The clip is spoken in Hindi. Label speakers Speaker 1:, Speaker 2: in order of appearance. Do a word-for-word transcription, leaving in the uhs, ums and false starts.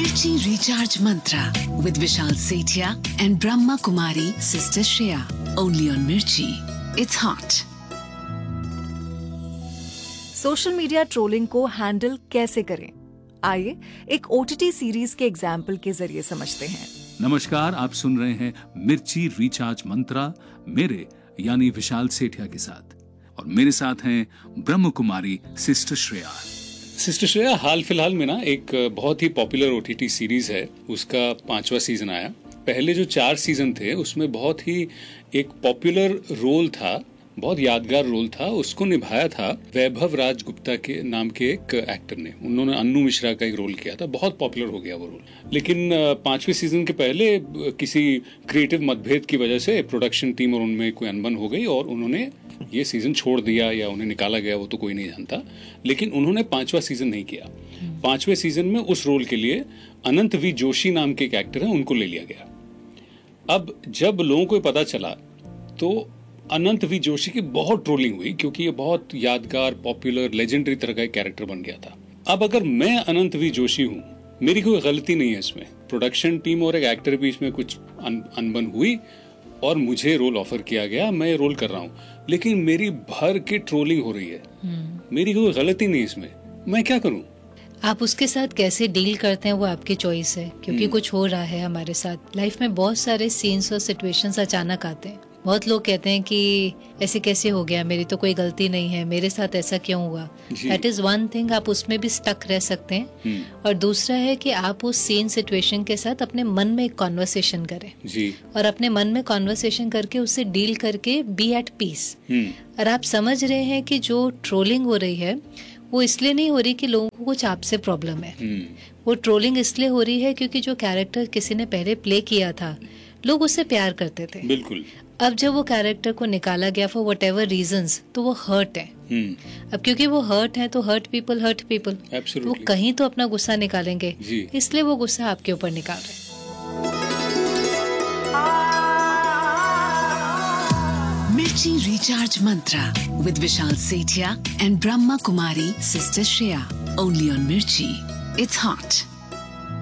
Speaker 1: Mirchi Recharge Mantra with Vishal Sethia and Brahma Kumari Sister Shreya. Only on Mirchi. It's hot.
Speaker 2: Social media trolling को हैंडल कैसे करें, आइए एक ओटीटी सीरीज के एग्जाम्पल के जरिए समझते हैं।
Speaker 3: नमस्कार, आप सुन रहे हैं मिर्ची रिचार्ज मंत्रा मेरे यानी विशाल सेठिया के साथ, और मेरे साथ हैं ब्रह्म कुमारी सिस्टर श्रेया।
Speaker 4: सिस्टर श्रेया, हाल फिलहाल में ना एक बहुत ही पॉपुलर ओटीटी सीरीज है, उसका पांचवा सीजन आया। पहले जो चार सीजन थे उसमें बहुत ही एक पॉपुलर रोल था, बहुत यादगार रोल था, उसको निभाया था वैभव राज गुप्ता के नाम के एक एक्टर ने। उन्होंने अन्नू मिश्रा का एक रोल किया था, बहुत पॉपुलर हो गया वो रोल। लेकिन पांचवें सीजन के पहले किसी क्रिएटिव मतभेद की वजह से प्रोडक्शन टीम और उनमें कोई अनबन हो गई और उन्होंने ये सीजन छोड़ दिया या उन्हें निकाला गया, वो तो कोई नहीं जानता। लेकिन उन्होंने पांचवा सीजन नहीं किया। पांचवें सीजन में उस रोल के लिए अनंत वी जोशी नाम के एक एक्टर है, उनको ले लिया गया। अब जब लोगों को पता चला तो अनंत वी जोशी की बहुत ट्रोलिंग हुई, क्योंकि ये बहुत यादगार, पॉपुलर, लेजेंडरी तरह का एक कैरेक्टर बन गया था। अब अगर मैं अनंत वी जोशी हूं, मेरी कोई गलती नहीं है इसमें, प्रोडक्शन टीम और एक एक्टर के बीच में कुछ अन, अनबन हुई और मुझे रोल ऑफर किया गया, मैं रोल कर रहा हूं, लेकिन मेरी भर की ट्रोलिंग हो रही है। मेरी कोई गलती नहीं इसमें, मैं क्या करूं?
Speaker 5: आप उसके साथ कैसे डील करते हैं वो आपकी चॉइस है, क्योंकि कुछ हो रहा है हमारे साथ लाइफ में। बहुत सारे सीन्स और सिचुएशंस अचानक आते हैं। बहुत लोग कहते हैं कि ऐसे कैसे हो गया, मेरी तो कोई गलती नहीं है, मेरे साथ ऐसा क्यों हुआ। दैट इज वन थिंग, आप उसमें भी स्टक रह सकते हैं। और दूसरा है कि आप उस सेम सिचुएशन के साथ अपने मन में एक कॉन्वर्सेशन करें जी। और अपने मन में कॉन्वर्सेशन करके उससे डील करके बी एट पीस। और आप समझ रहे हैं कि जो ट्रोलिंग हो रही है वो इसलिए नहीं हो रही कि लोगों को कुछ आपसे प्रॉब्लम है। वो ट्रोलिंग इसलिए हो रही है क्योंकि जो कैरेक्टर किसी ने पहले प्ले किया था, लोग उससे प्यार करते थे।
Speaker 4: बिल्कुल।
Speaker 5: अब जब वो कैरेक्टर को निकाला गया फॉर वट एवर रीजन्स, तो वो हर्ट है। अब क्योंकि वो हर्ट है तो हर्ट पीपल हर्ट पीपल, वो कहीं तो अपना गुस्सा निकालेंगे, इसलिए वो गुस्सा आपके ऊपर निकाल रहे हैं।
Speaker 1: Mirchi Recharge Mantra with Vishal Sethia and Brahma Kumari Sister Shreya. Only on Mirchi. It's hot.